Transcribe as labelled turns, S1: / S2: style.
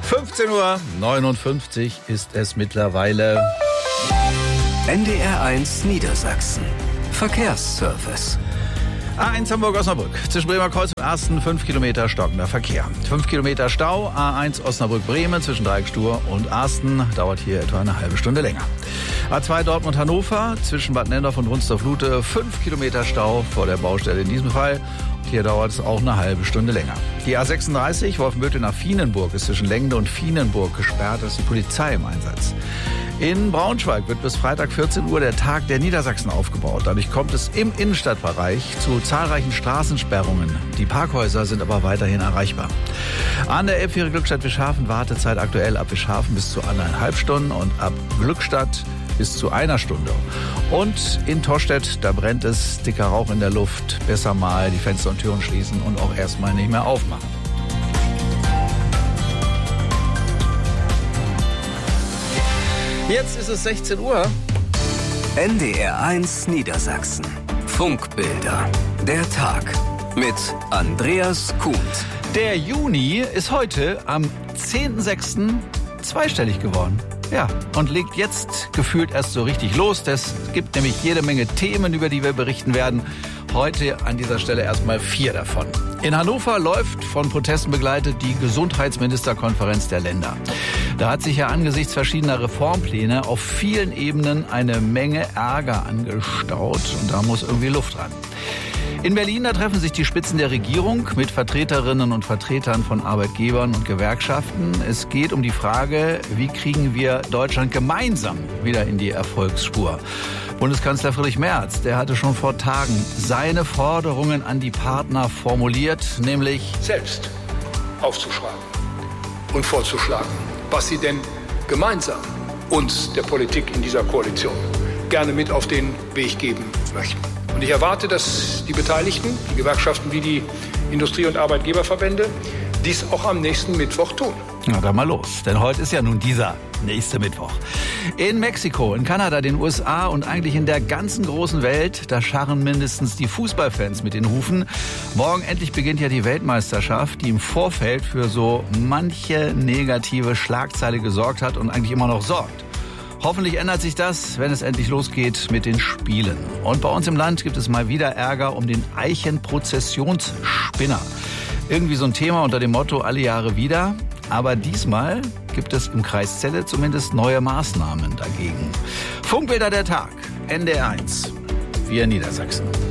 S1: 15:59 Uhr ist es mittlerweile.
S2: NDR1 Niedersachsen. Verkehrsservice.
S1: A1 Hamburg-Osnabrück. Zwischen Bremer Kreuz und Arsten 5 Kilometer stockender Verkehr. 5 Kilometer Stau. A1 Osnabrück-Bremen zwischen Dreieckstur und Arsten dauert hier etwa eine halbe Stunde länger. A2 Dortmund-Hannover zwischen Bad Nennendorf und Wunstorf-Lute 5 Kilometer Stau vor der Baustelle in diesem Fall. Hier dauert es auch eine halbe Stunde länger. Die A36 Wolfenbüttel nach Vienenburg ist zwischen Lengde und Vienenburg gesperrt. Da ist die Polizei im Einsatz. In Braunschweig wird bis Freitag 14 Uhr der Tag der Niedersachsen aufgebaut. Dadurch kommt es im Innenstadtbereich zu zahlreichen Straßensperrungen. Die Parkhäuser sind aber weiterhin erreichbar. An der Elbphäre Glückstadt-Wischhafen Wartezeit aktuell ab Wischhafen bis zu 1,5 Stunden und ab Glückstadt bis zu 1 Stunde. Und in Torstedt, da brennt es, dicker Rauch in der Luft. Besser mal die Fenster und Türen schließen und auch erstmal nicht mehr aufmachen. Jetzt ist es 16 Uhr.
S2: NDR1 Niedersachsen. Funkbilder. Der Tag. Mit Andreas Kuhn.
S1: Der Juni ist heute am 10.06. zweistellig geworden. Ja, und legt jetzt gefühlt erst so richtig los. Es gibt nämlich jede Menge Themen, über die wir berichten werden. Heute an dieser Stelle erstmal 4 davon. In Hannover läuft, von Protesten begleitet, die Gesundheitsministerkonferenz der Länder. Da hat sich ja angesichts verschiedener Reformpläne auf vielen Ebenen eine Menge Ärger angestaut. Und da muss irgendwie Luft ran. In Berlin, da treffen sich die Spitzen der Regierung mit Vertreterinnen und Vertretern von Arbeitgebern und Gewerkschaften. Es geht um die Frage, wie kriegen wir Deutschland gemeinsam wieder in die Erfolgsspur. Bundeskanzler Friedrich Merz, der hatte schon vor Tagen seine Forderungen an die Partner formuliert, nämlich
S3: selbst aufzuschreiben und vorzuschlagen, was sie denn gemeinsam uns, der Politik in dieser Koalition, gerne mit auf den Weg geben möchten. Und ich erwarte, dass die Beteiligten, die Gewerkschaften wie die Industrie- und Arbeitgeberverbände, dies auch am nächsten Mittwoch tun.
S1: Na dann mal los, denn heute ist ja nun dieser nächste Mittwoch. In Mexiko, in Kanada, den USA und eigentlich in der ganzen großen Welt, da scharren mindestens die Fußballfans mit den Hufen. Morgen endlich beginnt ja die Weltmeisterschaft, die im Vorfeld für so manche negative Schlagzeile gesorgt hat und eigentlich immer noch sorgt. Hoffentlich ändert sich das, wenn es endlich losgeht mit den Spielen. Und bei uns im Land gibt es mal wieder Ärger um den Eichenprozessionsspinner. Irgendwie so ein Thema unter dem Motto alle Jahre wieder. Aber diesmal gibt es im Kreis Celle zumindest neue Maßnahmen dagegen. Funkbilder der Tag, NDR1, wir Niedersachsen.